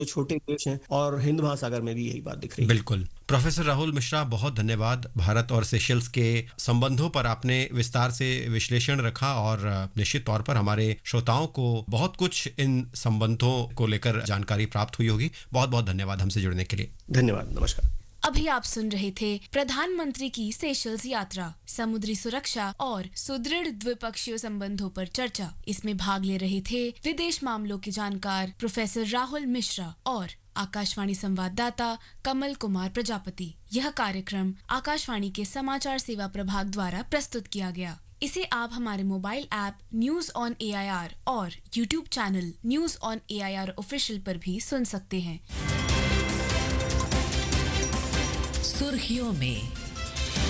तो छोटे देश हैं और हिंद महासागर में भी यही बात दिख रही है। बिल्कुल। प्रोफेसर राहुल मिश्रा, बहुत धन्यवाद। भारत और सेशल्स के संबंधों पर आपने विस्तार से विश्लेषण रखा और निश्चित तौर पर हमारे श्रोताओं को बहुत कुछ इन संबंधों को लेकर जानकारी प्राप्त हुई होगी। बहुत बहुत धन्यवाद हमसे जुड़ने के लिए। धन्यवाद, नमस्कार। अभी आप सुन रहे थे प्रधानमंत्री की सेशल्स यात्रा, समुद्री सुरक्षा और सुदृढ़ द्विपक्षीय संबंधों पर चर्चा। इसमें भाग ले रहे थे विदेश मामलों के जानकार प्रोफेसर राहुल मिश्रा और आकाशवाणी संवाददाता कमल कुमार प्रजापति। यह कार्यक्रम आकाशवाणी के समाचार सेवा प्रभाग द्वारा प्रस्तुत किया गया। इसे आप हमारे mobile app news on AIR और YouTube channel news on AIR official पर भी सुन सकते हैं। सुर्खियों में